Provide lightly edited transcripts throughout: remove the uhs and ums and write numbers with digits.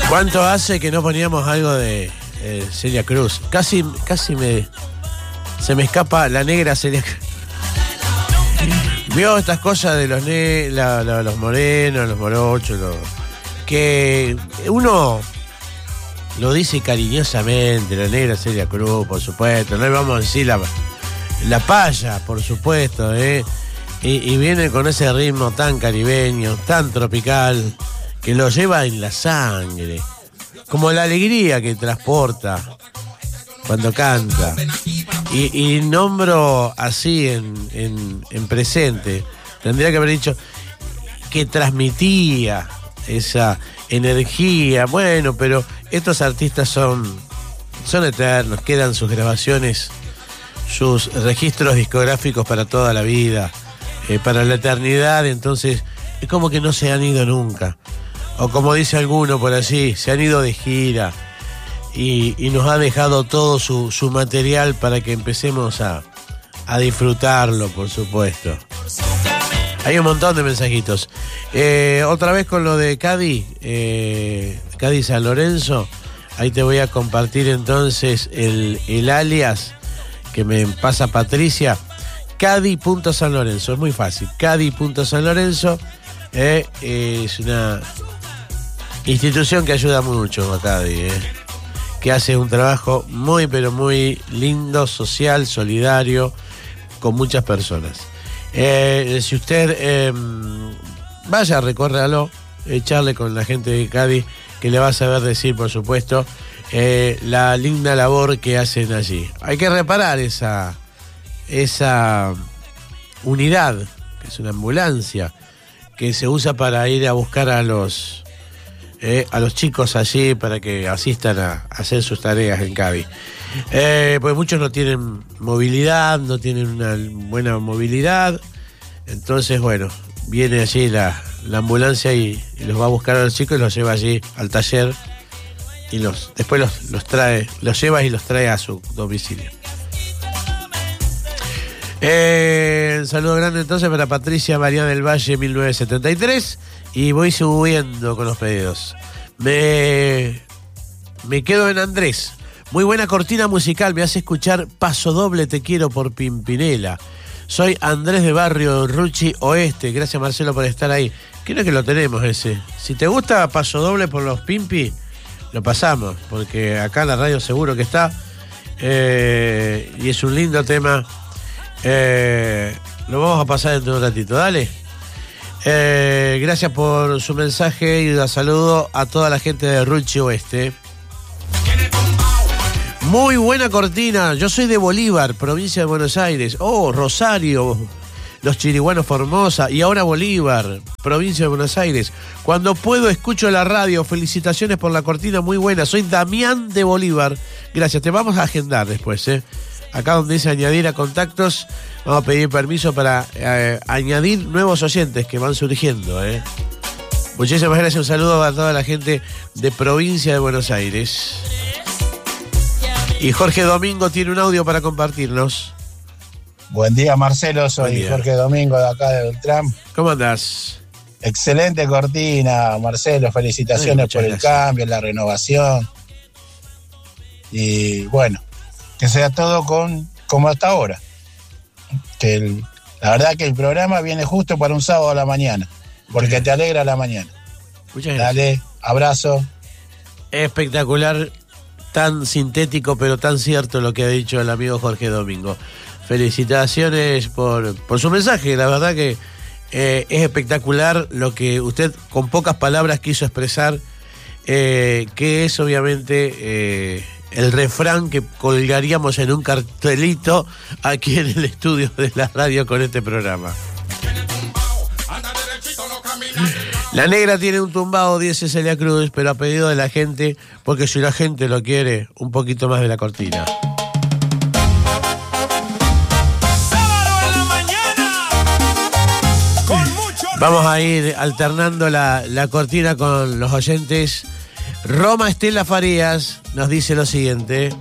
¿Cuánto hace que no poníamos algo de Celia Cruz? Casi se me escapa la negra Celia Cruz. Vio estas cosas de los morenos, los morochos, que uno lo dice cariñosamente, la negra Celia Cruz, por supuesto. No le vamos a decir la paya, por supuesto, y viene con ese ritmo tan caribeño, tan tropical, que lo lleva en la sangre, como la alegría que transporta cuando canta. Y nombro así en presente, tendría que haber dicho que transmitía esa energía. Bueno, pero estos artistas son eternos, quedan sus grabaciones, sus registros discográficos para toda la vida, para la eternidad. Entonces es como que no se han ido nunca, o como dice alguno por allí, se han ido de gira y nos ha dejado todo su material para que empecemos a disfrutarlo, por supuesto. Hay un montón de mensajitos. Otra vez con lo de Cádiz San Lorenzo. Ahí te voy a compartir entonces el alias que me pasa Patricia. Cádiz.San Lorenzo, es muy fácil. Cádiz.San Lorenzo es una institución que ayuda mucho a Cádiz, que hace un trabajo muy, pero muy lindo, social, solidario, con muchas personas. Si usted vaya, recórralo, charle con la gente de Cádiz, que le va a saber decir, por supuesto, la linda labor que hacen allí. Hay que reparar esa unidad, que es una ambulancia, que se usa para ir a buscar a los chicos allí para que asistan a hacer sus tareas en Cádiz. Pues muchos no tienen movilidad, no tienen una buena movilidad. Entonces, bueno, viene allí la ambulancia y los va a buscar a los chicos y los lleva allí al taller y después los lleva y los trae a su domicilio. Un saludo grande entonces para Patricia María del Valle 1973. Y voy subiendo con los pedidos. Me quedo en Andrés. Muy buena cortina musical, me hace escuchar Paso Doble Te Quiero por Pimpinela. Soy Andrés de Barrio Ruchi Oeste. Gracias, Marcelo, por estar ahí. Creo que lo tenemos ese. Si te gusta Paso Doble por los Pimpi, lo pasamos, porque acá en la radio seguro que está. Y es un lindo tema. Lo vamos a pasar dentro de un ratito. Dale. Gracias por su mensaje y un saludo a toda la gente de Ruchi Oeste. Muy buena cortina. Yo soy de Bolívar, provincia de Buenos Aires. Oh, Rosario, los chiriguanos Formosa y ahora Bolívar, provincia de Buenos Aires. Cuando puedo escucho la radio. Felicitaciones por la cortina, muy buena. Soy Damián de Bolívar. Gracias, te vamos a agendar después, Acá donde dice añadir a contactos, vamos a pedir permiso para añadir nuevos oyentes que van surgiendo, Muchísimas gracias, un saludo a toda la gente de provincia de Buenos Aires. Y Jorge Domingo tiene un audio para compartirnos. Buen día, Marcelo, soy Jorge Domingo de acá de Beltrán. ¿Cómo andás? Excelente cortina, Marcelo, felicitaciones por el cambio, la renovación. Y bueno, que sea todo como hasta ahora. La verdad que el programa viene justo para un sábado a la mañana, porque te alegra la mañana. Muchas gracias. Dale, abrazo. Espectacular, tan sintético pero tan cierto lo que ha dicho el amigo Jorge Domingo. Felicitaciones por su mensaje. La verdad que es espectacular lo que usted con pocas palabras quiso expresar, que es obviamente el refrán que colgaríamos en un cartelito aquí en el estudio de la radio con este programa. La negra tiene un tumbado, dice Celia Cruz, pero a pedido de la gente, porque si la gente lo quiere, un poquito más de la cortina. Vamos a ir alternando la cortina con los oyentes. Roma Estela Farías nos dice lo siguiente.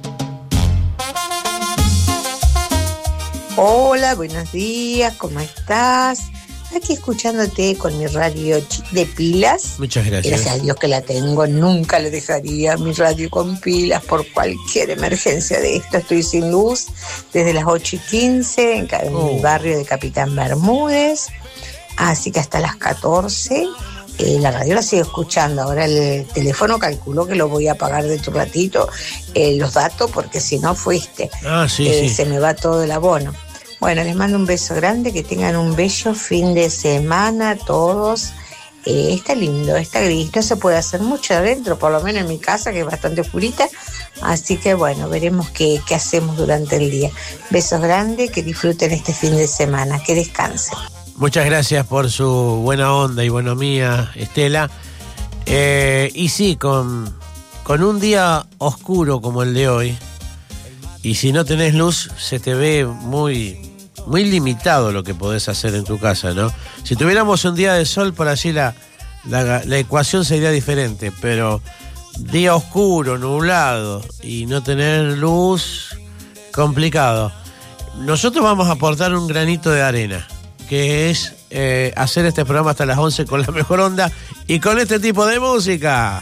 Hola, buenos días, ¿cómo estás? Aquí escuchándote con mi radio de pilas. Muchas gracias. Gracias a Dios que la tengo. Nunca le dejaría mi radio con pilas por cualquier emergencia de esto. Estoy sin luz desde las 8:15 en mi barrio de Capitán Bermúdez. Así que hasta las 14. La radio la sigo escuchando. Ahora el teléfono calculo que lo voy a apagar de tu ratito. Los datos, porque si no fuiste. Sí. Se me va todo el abono. Bueno, les mando un beso grande, que tengan un bello fin de semana todos. Está lindo, está gris, no se puede hacer mucho adentro, por lo menos en mi casa, que es bastante oscurita. Así que bueno, veremos qué hacemos durante el día. Besos grandes, que disfruten este fin de semana, que descansen. Muchas gracias por su buena onda y bonomía, Estela. Y sí, con un día oscuro como el de hoy, y si no tenés luz, se te ve muy limitado lo que podés hacer en tu casa, ¿no? Si tuviéramos un día de sol, por allí la ecuación sería diferente, pero día oscuro, nublado y no tener luz, complicado. Nosotros vamos a aportar un granito de arena, que es hacer este programa hasta las 11 con la mejor onda y con este tipo de música.